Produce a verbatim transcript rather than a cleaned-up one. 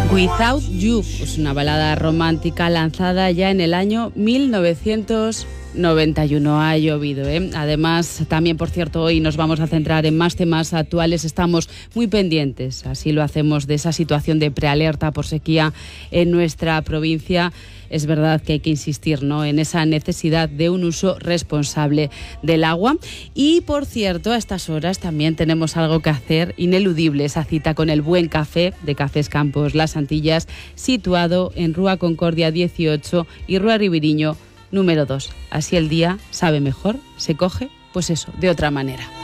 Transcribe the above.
Without You, pues una balada romántica lanzada ya en el año mil novecientos noventa y uno. Ha llovido, ¿eh? Además, también, por cierto, hoy nos vamos a centrar en más temas actuales. Estamos muy pendientes, así lo hacemos, de esa situación de prealerta por sequía en nuestra provincia. Es verdad que hay que insistir, ¿no?, en esa necesidad de un uso responsable del agua. Y, por cierto, a estas horas también tenemos algo que hacer, ineludible, esa cita con el buen café de Cafés Campos Las Antillas, situado en Rúa Concordia dieciocho y Rúa Ribiriño número dos. Así el día sabe mejor, se coge, pues eso, de otra manera.